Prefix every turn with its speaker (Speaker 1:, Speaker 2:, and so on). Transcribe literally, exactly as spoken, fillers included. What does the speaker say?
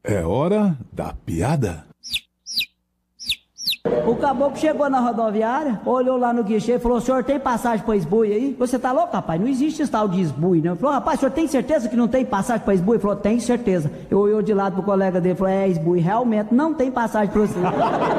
Speaker 1: É hora da piada.
Speaker 2: O caboclo chegou na rodoviária, olhou lá no guichê e falou: o senhor tem passagem para esbui aí? Você tá louco, rapaz? Não existe esse tal de esbui, né? Ele falou: rapaz, o senhor tem certeza que não tem passagem para esbui? Ele falou: tenho certeza. Eu olhei de lado pro colega dele e falou: é, esbui, realmente não tem passagem para você.